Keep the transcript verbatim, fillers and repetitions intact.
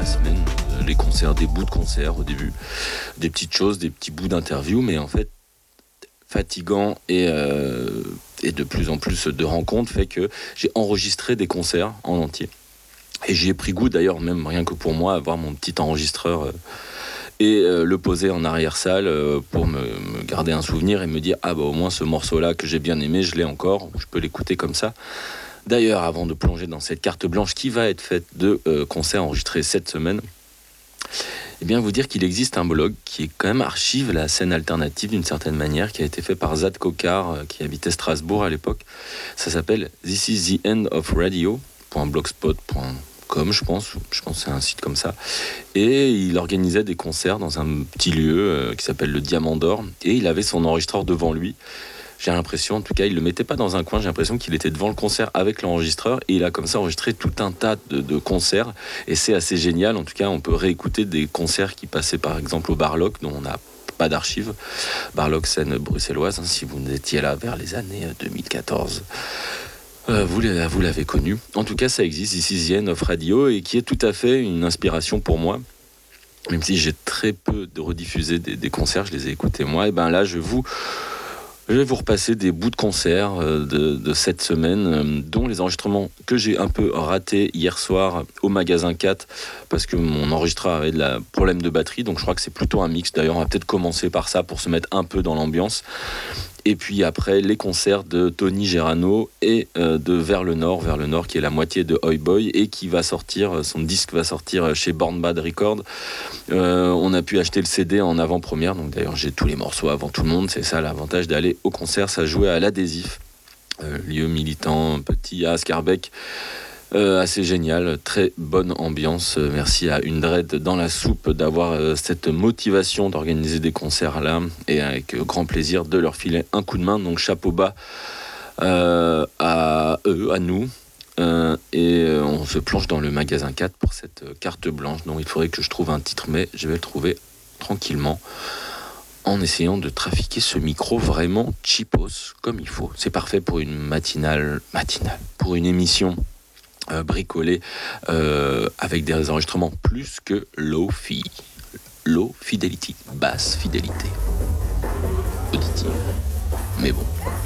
la semaine, euh, les concerts, des bouts de concerts au début, des petites choses, des petits bouts d'interviews, mais en fait, fatigant et, euh, et de plus en plus de rencontres fait que j'ai enregistré des concerts en entier. Et j'y ai pris goût d'ailleurs, même rien que pour moi, à avoir mon petit enregistreur euh, et euh, le poser en arrière-salle euh, pour me, me garder un souvenir et me dire ah bah au moins ce morceau-là que j'ai bien aimé, je l'ai encore, je peux l'écouter comme ça. D'ailleurs, avant de plonger dans cette carte blanche qui va être faite de euh, concerts enregistrés cette semaine, eh bien vous dire qu'il existe un blog qui est quand même archive la scène alternative d'une certaine manière, qui a été fait par Zad Kokar, euh, qui habitait Strasbourg à l'époque. Ça s'appelle This is the end of radio point blogspot point com, je pense, je pense que c'est un site comme ça. Et il organisait des concerts dans un petit lieu euh, qui s'appelle le Diamant d'Or, et il avait son enregistreur devant lui. J'ai l'impression, en tout cas, il le mettait pas dans un coin, j'ai l'impression qu'il était devant le concert avec l'enregistreur, et il a comme ça enregistré tout un tas de, de concerts, et c'est assez génial. En tout cas, on peut réécouter des concerts qui passaient par exemple au Barlock, dont on n'a pas d'archives. Barlock, scène bruxelloise, hein, si vous étiez là vers les années deux mille quatorze. Euh, vous, l'avez, vous l'avez connu. En tout cas, ça existe, ici The End of Radio, et qui est tout à fait une inspiration pour moi. Même si j'ai très peu de rediffusés des, des concerts, je les ai écoutés moi, et ben là, je vous... Je vais vous repasser des bouts de concerts de, de cette semaine, dont les enregistrements que j'ai un peu ratés hier soir au magasin quatre, parce que mon enregistreur avait de la problème de batterie, donc je crois que c'est plutôt un mix. D'ailleurs, on va peut-être commencer par ça pour se mettre un peu dans l'ambiance. Et puis après, les concerts de Tony Gerano et euh, de Vers le Nord, Vers le Nord qui est la moitié de Oi Boy et qui va sortir, son disque va sortir chez Born Bad Records. Euh, on a pu acheter le C D en avant-première, donc d'ailleurs j'ai tous les morceaux avant tout le monde. C'est ça l'avantage d'aller au concert, ça jouait à l'Adhésif, euh, lieu militant petit à Scarbeck. Euh, assez génial, très bonne ambiance. Euh, merci à Une Dread dans la soupe d'avoir euh, cette motivation d'organiser des concerts là, et avec euh, grand plaisir de leur filer un coup de main. Donc chapeau bas euh, à eux, à nous. Euh, et euh, on se plonge dans le magasin quatre pour cette euh, carte blanche. Donc il faudrait que je trouve un titre, mais je vais le trouver tranquillement en essayant de trafiquer ce micro vraiment cheapos comme il faut. C'est parfait pour une matinale, matinale, pour une émission Euh, bricolé euh, avec des enregistrements plus que low-fi, low fidelity, basse fidélité auditive. Mais bon,